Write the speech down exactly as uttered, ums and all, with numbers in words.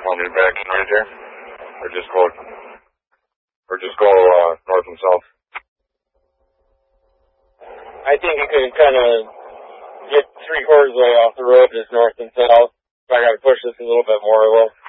Want me to back in right there? Or just go, or just go, uh, north and south? I think you could kind of get three quarters of the way off the road, just north and south. If I gotta push this a little bit more, I will.